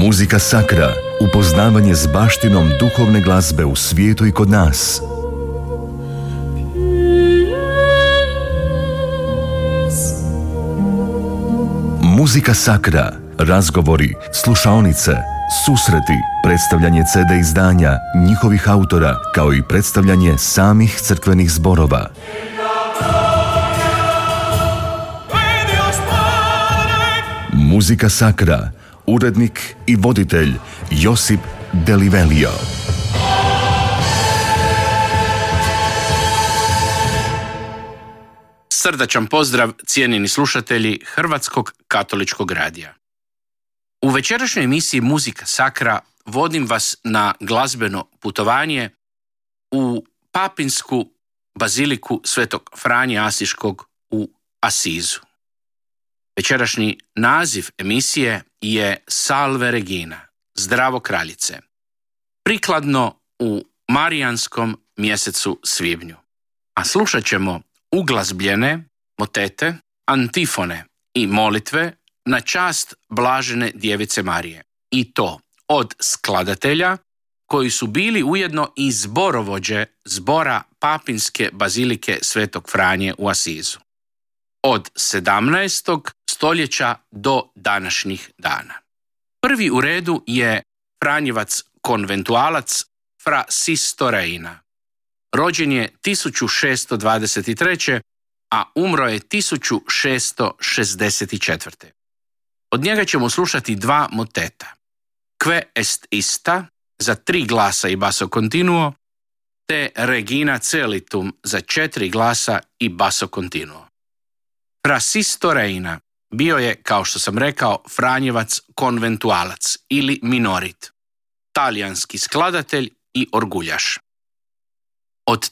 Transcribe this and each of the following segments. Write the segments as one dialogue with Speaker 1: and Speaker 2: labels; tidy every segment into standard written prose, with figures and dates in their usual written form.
Speaker 1: Muzika Sakra, upoznavanje s baštinom duhovne glazbe u svijetu i kod nas. Muzika Sakra, razgovori, slušaonice, susreti, predstavljanje CD izdanja, njihovih autora, kao i predstavljanje samih crkvenih zborova. Muzika Sakra, urednik i voditelj Josip Delivelio.
Speaker 2: Srdačan pozdrav, cijenjeni slušatelji Hrvatskog katoličkog radija. U večerašnjoj emisiji Muzika Sakra vodim vas na glazbeno putovanje u papinsku baziliku Svetog Franje Asiškog u Asizu. Večerašnji naziv emisije je Salve Regina, Zdravo kraljice, prikladno u marijanskom mjesecu svibnju. A slušat ćemo uglazbljene motete, antifone i molitve na čast Blažene Djevice Marije. I to od skladatelja koji su bili ujedno i zborovođe zbora Papinske bazilike Svetog Franje u Asizu. Od 17. stoljeća do današnjih dana. Prvi u redu je Franjevac konventualac Fra Sisto Reina. Rođen je 1623. a umro je 1664. Od njega ćemo slušati dva moteta. Que est ista za 3 glasa i basso continuo, te Regina celitum za 4 glasa i basso continuo. Fra Sisto Reina bio je, kao što sam rekao, Franjevac konventualac ili minorit, talijanski skladatelj i orguljaš. Od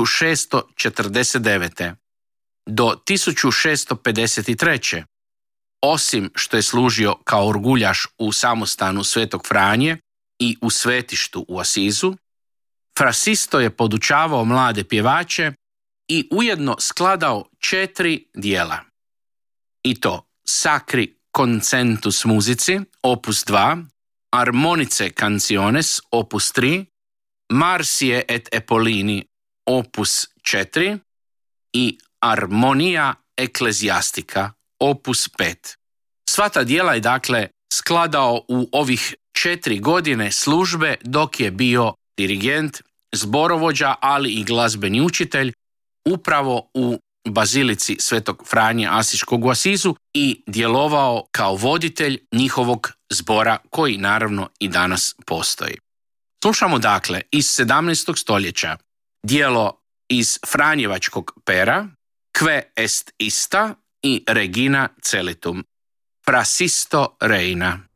Speaker 2: 1649. do 1653. osim što je služio kao orguljaš u samostanu Svetog Franje i u svetištu u Asizu, Fra Sisto je podučavao mlade pjevače i ujedno skladao 4 dijela. I to Sacri Concentus Musici, opus 2, Armonice Canciones, opus 3, Marsie et Epolini, opus 4 i Armonia Ecclesiastica, opus 5. Sva ta dijela je dakle skladao u ovih 4 godine službe dok je bio dirigent, zborovođa, ali i glazbeni učitelj upravo u bazilici Svetog Franje Asiškog u Asizu i djelovao kao voditelj njihovog zbora koji naravno i danas postoji. Slušamo dakle iz 17. stoljeća dijelo iz Franjevačkog pera Que est ista i Regina celitum, Fra Sisto Reina.